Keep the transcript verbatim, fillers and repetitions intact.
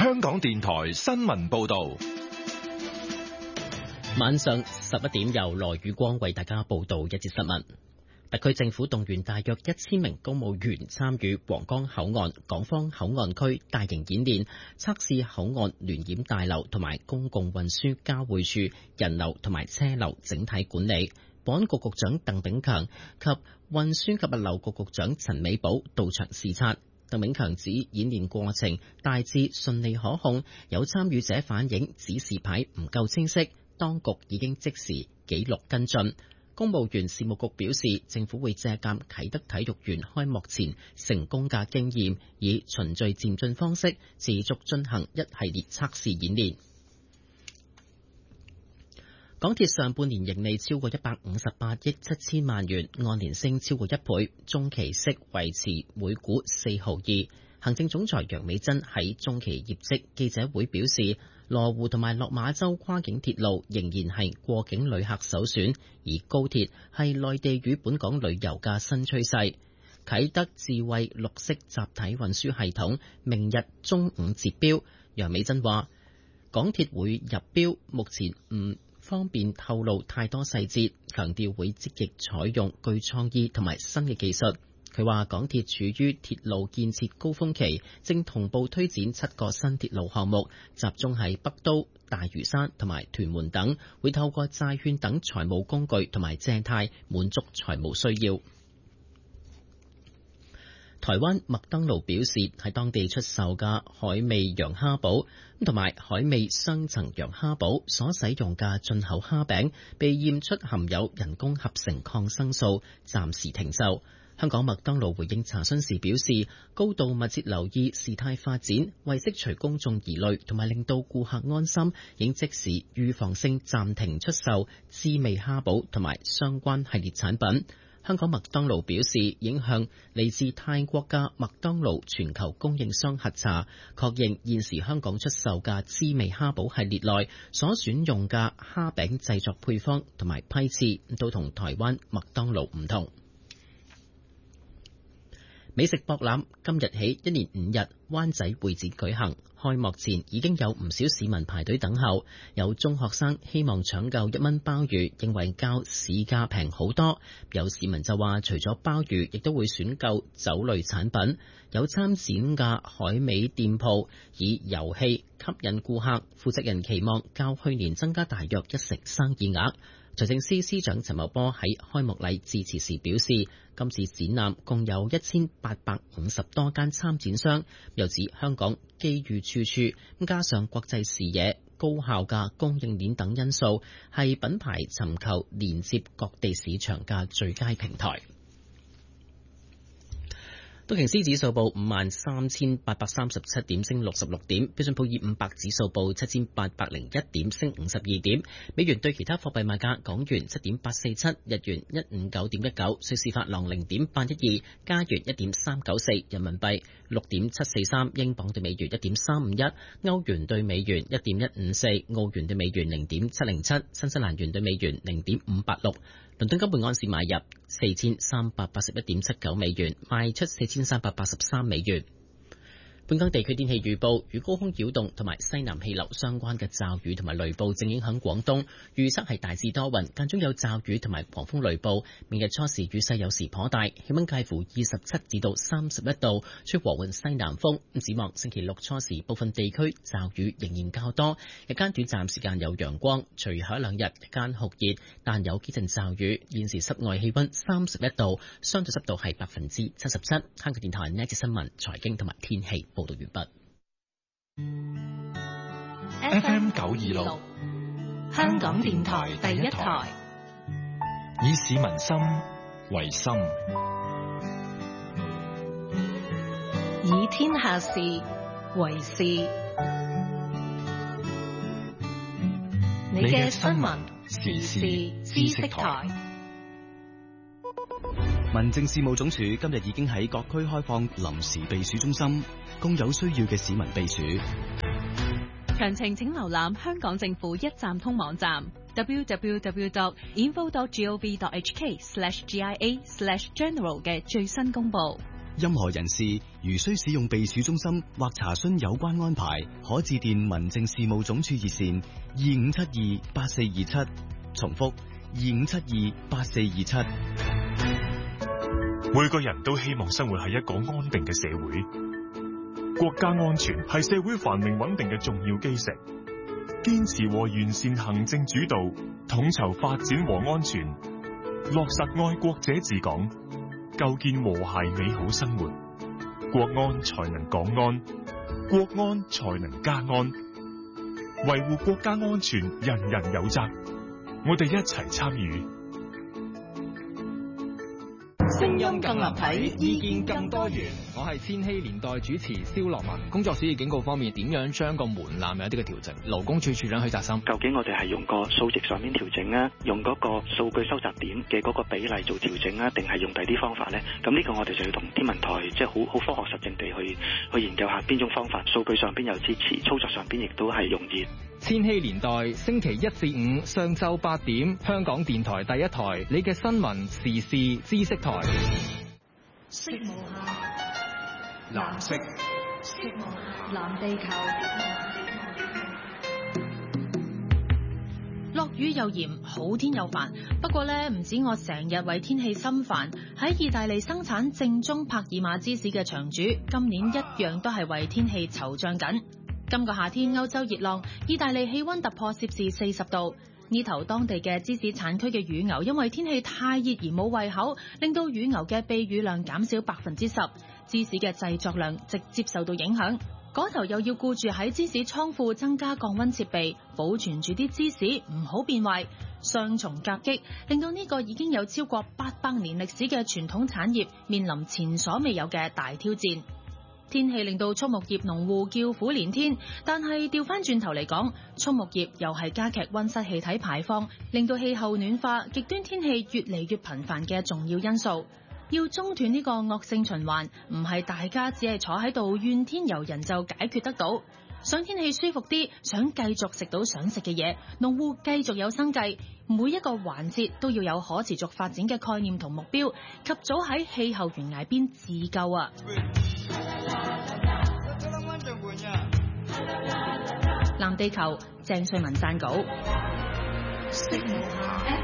香港電台新聞報道。 晚上十一點，由羅宇光為大家報道一節新聞。特區政府動員大約一千名公務員參與皇崗口岸港方口岸區大型演練，測試口岸聯檢大樓同埋公共運輸交匯處人流同埋車流整體管理。保安局局長鄧炳強及運輸及物流局局長陳美寶到場視察。鄧炳強指演練過程大致順利可控，有參與者反映指示牌唔夠清晰，當局已經即時記錄跟進。公務員事務局表示，政府會借鑑啟德體育園開幕前成功嘅經驗，以循序漸進方式持續進行一系列測試演練。港鐵上半年盈利超過一百五十八億七千萬元，按年升超過一倍，中期息維持每股四毫二。行政總裁楊美珍喺中期業績記者會表示，羅湖同埋落馬洲跨境鐵路仍然係過境旅客首選，而高鐵係內地與本港旅遊嘅新趨勢。啟德智慧綠色集體運輸系統明日中午截標，楊美珍話港鐵會入標，目前唔方便透露太多細節，強調會積極採用具創意同埋新嘅技術。佢話港鐵處於鐵路建設高峰期，正同步推展七個新鐵路項目，集中喺北都、大嶼山同埋屯門等，會透過債券等財務工具同埋借貸滿足財務需要。台灣麥當勞表示，喺當地出售嘅海味洋蝦堡同埋海味雙層洋蝦堡所使用嘅進口蝦餅被驗出含有人工合成抗生素，暫時停售。香港麥當勞回應查詢時表示，高度密切留意事態發展，為釋除公眾疑慮同埋令到顧客安心，應即時預防性暫停出售滋味蝦堡同埋相關系列產品。香港麥當勞表示，已經向嚟自泰國嘅麥當勞全球供應商核查，確認現時香港出售嘅滋味蝦堡系列內所選用嘅蝦餅製作配方同埋批次都同台灣麥當勞唔同。美食博覽今日起一連五日灣仔會展舉行，開幕前已經有唔少市民排隊等候。有中學生希望搶購一蚊鮑魚，認為較市價平好多。有市民就話，除咗鮑魚，亦都會選購酒類產品。有參展嘅海味店鋪以遊戲吸引顧客，負責人期望較去年增加大約一成生意額。財政司司長陳茂波喺開幕禮致辭時表示，今次展覽共有一千八百五十多間參展商，又指香港機遇處處，加上國際視野、高效嘅供應鏈等因素，係品牌尋求連接各地市場嘅最佳平台。道瓊斯指數報五萬三千八百三十七點，升六十六點；標準普爾五百指數報七千八百零一點，升五十二點。美元對其他貨幣賣價：港元七點八四七，日元一五九點一九，瑞士法郎零點八一二，加元一點三九四，人民幣六點七四三，英鎊對美元一點三五一，歐元對美元一點一五四，澳元對美元零點七零七，新西蘭元對美元零點五八六。倫敦金每盎司買入四千三百八十一點七九美元，賣出四千三百八十三美元。本港地區天氣預報，與高空擾動同埋西南氣流相關嘅驟雨同埋雷暴正影響廣東，預測係大致多雲，間中有驟雨同埋狂風雷暴。明日初時雨勢有時頗大，氣溫介乎二十七至到三十一度，吹和緩西南風。展望星期六初時，部分地區驟雨仍然較多，日間短暫時間有陽光，隨後一兩日日間酷熱，但有幾陣驟雨。現時室外氣溫三十一度，相對濕度係百分之七十七。香港電台呢一節新聞、財經同埋天氣報道完畢。 F M 九二六， 香港電台第一台， 以市民心為心， 以天下事為事。你嘅新聞時事知識台。 民政事務總署今日已經喺各區開放臨時避暑中心，供有需要嘅市民避暑。 詳情請瀏覽香港政府一站通網站 double-u double-u double-u dot info dot gov dot h k slash G I A slash general 嘅最新公佈。 任何人士如需使用避暑中心或查詢有關安排，可致電民政事務總署熱線二五七二八四二七，重複二五七二八四二七。 每個人都希望生活喺一個安定嘅社會，國家安全係社會繁榮穩定嘅重要基石。堅持和完善行政主導，統籌發展和安全，落實愛國者治港，構建和諧美好生活，國安才能港安，國安才能家安。維護國家安全，人人有責，我哋一齊參與。 聲音更立體，意見更多元。 我係千禧年代主持蕭樂文。工作暑熱警告方面，點樣將個門檻有啲嘅調整？勞工處處長許澤森， 究竟我哋係用個數值上面調整啊，用嗰個數據收集點嘅嗰個比例做調整啊，定係用第啲方法呢？咁呢個我哋就要同天文台即係好好科學實證地去去研究下邊種方法，數據上邊有支持，操作上邊亦都係容易。 千禧年代星期一至五上晝八點，香港電台第一台，你嘅新聞時事知識台。 色無限， 藍色， 色無限，藍地球。 落雨又嚴，好天又煩。不過呢，唔止我成日為天氣心煩，喺意大利生產正宗帕爾馬芝士嘅場主，今年一樣都係為天氣惆悵緊。今個夏天歐洲熱浪，意大利氣溫突破攝氏四十度。呢頭當地嘅芝士產區嘅乳牛因為天氣太熱而冇胃口，令到乳牛嘅泌乳量減少百分之十，芝士嘅製作量直接受到影響。嗰頭又要顧住喺芝士倉庫增加降溫設備，保存住啲芝士唔好變壞，雙重夾擊令到呢個已經有超過八百年歷史嘅傳統產業面臨前所未有嘅大挑戰。天氣令到畜牧業農戶叫苦連天，但係調翻轉頭嚟講，畜牧業又係加劇溫室氣體排放，令到氣候暖化、極端天氣越嚟越頻繁嘅重要因素。要中斷呢個惡性循環，唔係大家只係坐喺度怨天尤人就解決得到。想天氣舒服啲，想繼續食到想食嘅嘢，農戶繼續有生計，每一個環節都要有可持續發展嘅概念同目標，及早喺氣候懸崖邊自救啊！藍地球，鄭瑞文撰稿。